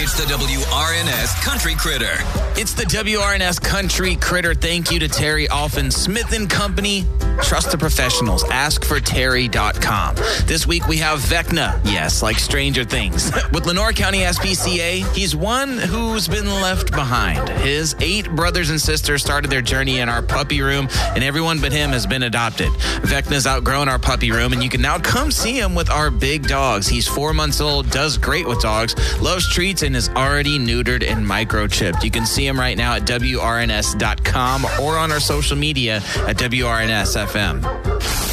It's the WRNS Country Critter. It's the WRNS Country Critter. Thank you to Terry Alfin Smith & Company. Trust the professionals. Ask for Terry.com. This week we have Vecna. Yes, like Stranger Things. With Lenore County SPCA, he's one who's been left behind. His 8 brothers and sisters started their journey in our puppy room, and everyone but him has been adopted. Vecna's outgrown our puppy room, and you can now come see him with our big dogs. He's 4 months old, does great with dogs, loves treats, and is already neutered and microchipped. You can see him right now at WRNS.com or on our social media at WRNS FM.